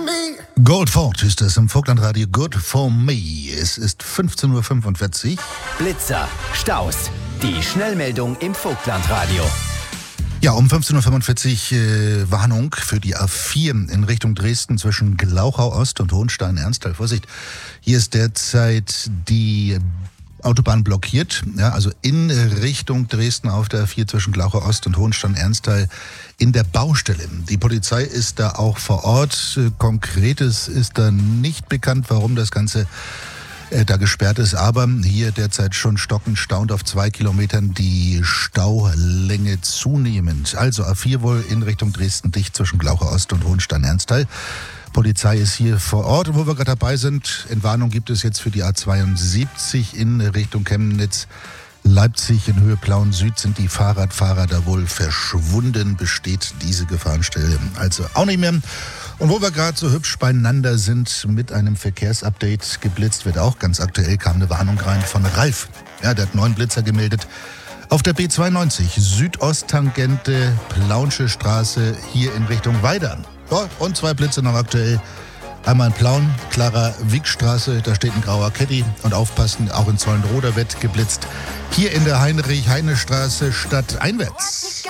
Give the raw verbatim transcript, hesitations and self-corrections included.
me. Goldford ist es im Vogtlandradio Good for Me. Es ist fünfzehn Uhr fünfundvierzig. Blitzer, Staus, die Schnellmeldung im Vogtlandradio. Ja, um fünfzehn Uhr fünfundvierzig äh, Warnung für die A vier in Richtung Dresden zwischen Glauchau Ost und Hohenstein-Ernsthal. Vorsicht, hier ist derzeit die Autobahn blockiert, ja, also in Richtung Dresden auf der A vier zwischen Glauchau Ost und Hohenstein-Ernsthal in der Baustelle. Die Polizei ist da auch vor Ort. Konkretes ist da nicht bekannt, warum das Ganze äh, da gesperrt ist, aber hier derzeit schon stockend staunt auf zwei Kilometern die Staulänge zunehmend. Also A vier wohl in Richtung Dresden dicht zwischen Glauchau Ost und Hohenstein-Ernsthal. Polizei ist hier vor Ort, wo wir gerade dabei sind. Entwarnung gibt es jetzt für die A zweiundsiebzig in Richtung Chemnitz. Leipzig in Höhe Plauen Süd sind die Fahrradfahrer da wohl verschwunden, besteht diese Gefahrenstelle also auch nicht mehr. Und wo wir gerade so hübsch beieinander sind mit einem Verkehrsupdate, geblitzt wird auch ganz aktuell, kam eine Warnung rein von Ralf. Ja, der hat neun Blitzer gemeldet. Auf der B zweiundneunzig, Südosttangente, Plaunsche Straße, hier in Richtung Weida. Ja, und zwei Blitze noch aktuell. Einmal in Plauen, Clara Wiegstraße, da steht ein grauer Caddy. Und aufpassen, auch in Zollenroda wird geblitzt. Hier in der Heinrich-Heine-Straße stadteinwärts.